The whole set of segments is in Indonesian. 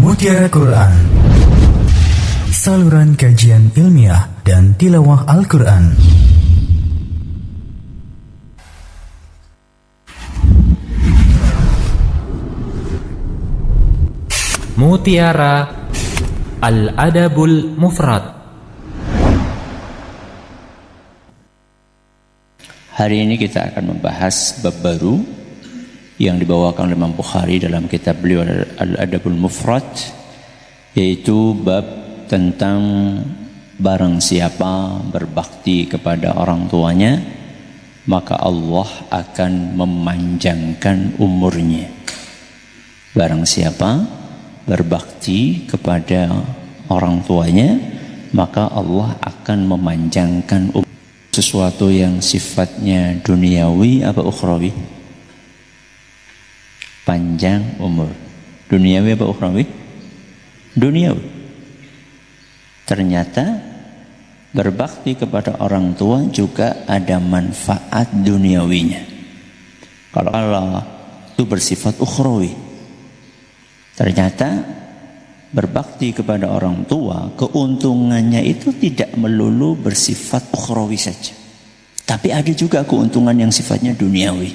Mutiara Quran, saluran kajian ilmiah dan tilawah Al-Quran. Mutiara Al-Adabul Mufrad. Hari ini kita akan membahas bab baru yang dibawakan oleh Imam Bukhari dalam kitab beliau Al-Adabul Mufrad, yaitu bab tentang barang siapa berbakti kepada orang tuanya, maka Allah akan memanjangkan umurnya. Barang siapa berbakti kepada orang tuanya, maka Allah akan memanjangkan umur. Sesuatu yang sifatnya duniawi apa ukhrawi? Panjang umur. Duniawi apa ukhrawi? Duniawi. Ternyata berbakti kepada orang tua juga ada manfaat duniawinya. Kalau Allah itu bersifat ukhrawi, ternyata berbakti kepada orang tua, keuntungannya itu tidak melulu bersifat ukhrawi saja, tapi ada juga keuntungan yang sifatnya duniawi.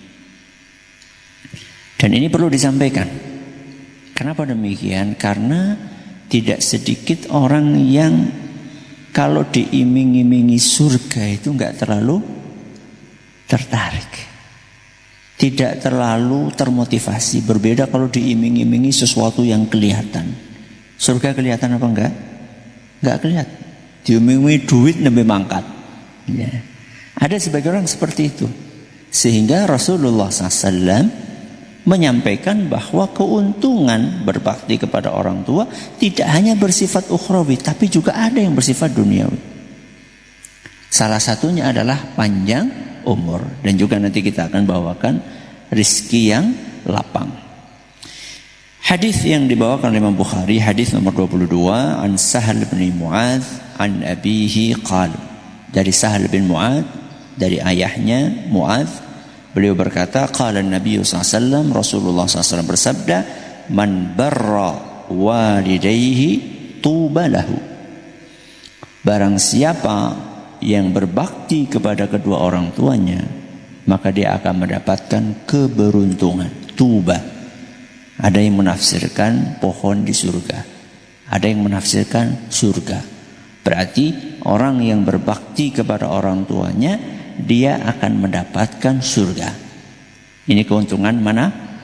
Dan ini perlu disampaikan. Kenapa demikian? Karena tidak sedikit orang yang kalau diiming-imingi surga itu enggak terlalu tertarik, tidak terlalu termotivasi. Berbeda kalau diiming-imingi sesuatu yang kelihatan. Surga kelihatan apa enggak? Enggak kelihatan. Diiming-imingi duit lebih mangkat. Ya. Ada sebagian orang seperti itu. Sehingga Rasulullah SAW menyampaikan bahwa keuntungan berbakti kepada orang tua tidak hanya bersifat ukhrawi, tapi juga ada yang bersifat duniawi. Salah satunya adalah panjang umur, dan juga nanti kita akan bawakan rizki yang lapang. Hadis yang dibawakan oleh Imam Bukhari, hadis nomor 22, an Sahal bin Mu'adz an abihi qala. Dari Sahal bin Mu'adz, dari ayahnya Mu'adz, beliau berkata, qala Nabi SAW, Rasulullah SAW bersabda, man barra walidayhi tuba lahu. Barang siapa yang berbakti kepada kedua orang tuanya, maka dia akan mendapatkan keberuntungan. Tuba. Ada yang menafsirkan pohon di surga, ada yang menafsirkan surga. Berarti orang yang berbakti kepada orang tuanya, dia akan mendapatkan surga. Ini keuntungan mana?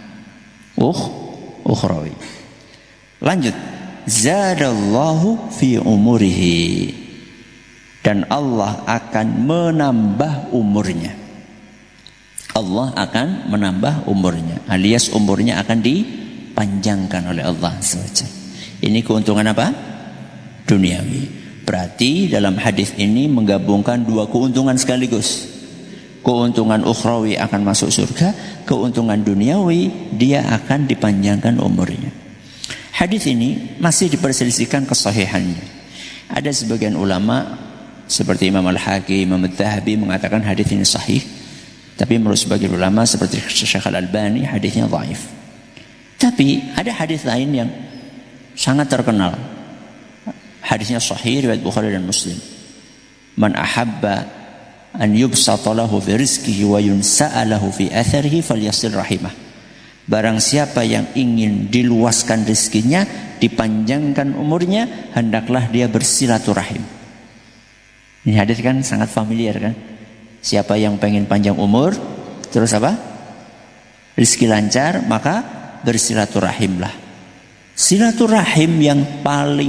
Ukhrawi. Lanjut. Zadallahu fi umurihi. Dan Allah akan menambah umurnya. Allah akan menambah umurnya, alias umurnya akan dipanjangkan oleh Allah SWT. Ini keuntungan apa? Duniawi. Berarti dalam hadis ini menggabungkan dua keuntungan sekaligus. Keuntungan ukhrawi akan masuk surga, keuntungan duniawi dia akan dipanjangkan umurnya. Hadis ini masih diperselisihkan kesahihannya. Ada sebagian ulama seperti Imam Al-Hakim, Imam Al-Dhahabi mengatakan hadis ini sahih. Tapi menurut sebagian ulama seperti Syekh Al-Albani hadisnya dhaif. Tapi ada hadis lain yang sangat terkenal. Hadisnya sahih riwayat Bukhari dan Muslim. Man ahabba an yubsata lahu fi rizqihi wa yunsa'a lahu fi atharihi falyasil rahimah. Barang siapa yang ingin diluaskan rezekinya, dipanjangkan umurnya, hendaklah dia bersilaturahim. Ini hadis kan sangat familiar kan? Siapa yang pengen panjang umur, terus apa? Rizki lancar, maka bersilaturahimlah. Silaturahim yang paling